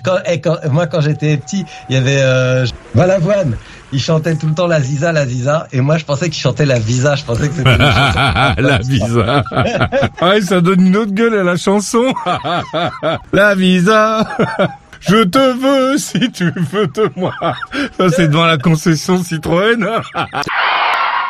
Moi, quand j'étais petit, il y avait Balavoine. Il chantait tout le temps la Ziza, et moi je pensais qu'il chantait la Visa, je pensais que c'était une chanson. La Visa. Ouais, ça donne une autre gueule à la chanson. La Visa. Je te veux si tu veux de moi. Ça c'est devant la concession Citroën.